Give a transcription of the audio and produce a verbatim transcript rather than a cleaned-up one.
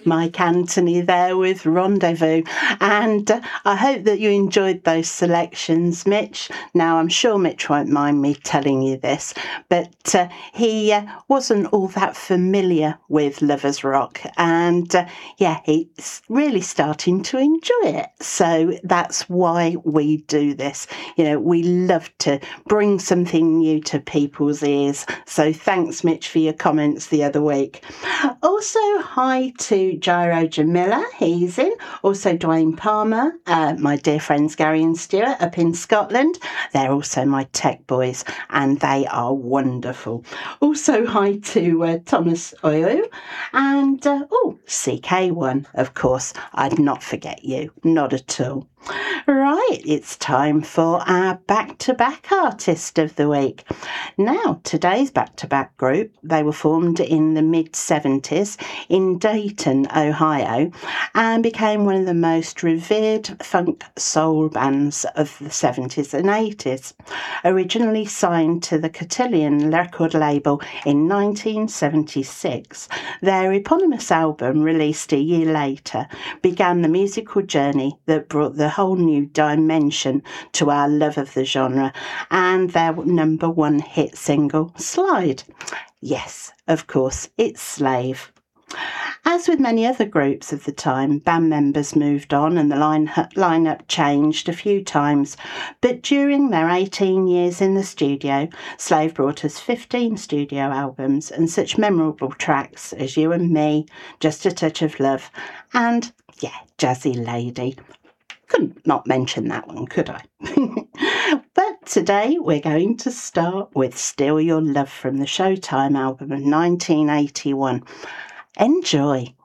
Mike Anthony there with Rendezvous. And uh, I hope that you enjoyed those selections, Mitch. Now, I'm sure Mitch won't mind me telling you this, but uh, he uh, wasn't all that familiar with Lovers Rock. And uh, yeah, he's really starting to enjoy it. So that's why we do this. You know, we love to bring something new to people's ears. So thanks, Mitch, for your comments the other week. Also, hi to Gyro Jamila, he's in. Also, Dwayne Palmer, uh, my dear friends Gary and Stuart up in Scotland. They're also my tech boys, and they are wonderful. Also, hi to uh, Thomas Oyo and, uh, oh, C K one, of course. I'd not forget you, not at all. Right, it's time for our back-to-back artist of the week. Now, today's back-to-back group, they were formed in the mid-seventies in Dayton, Ohio, and became one of the most revered funk soul bands of the seventies and eighties. Originally signed to the Cotillion record label in nineteen seventy-six, their eponymous album, released a year later, began the musical journey that brought the whole new dimension to our love of the genre and their number one hit single, Slide. Yes, of course, it's Slave. As with many other groups of the time, band members moved on and the line lineup changed a few times, but during their eighteen years in the studio, Slave brought us fifteen studio albums and such memorable tracks as You and Me, Just a Touch of Love, and, yeah, Jazzy Lady. Couldn't not mention that one, could I? But today we're going to start with Steal Your Love from the Showtime album of nineteen eighty-one. Enjoy.